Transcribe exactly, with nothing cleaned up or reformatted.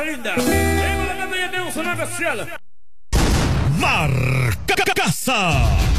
raza linda. Vengo la canta y tenemos una especial. Marca Casa.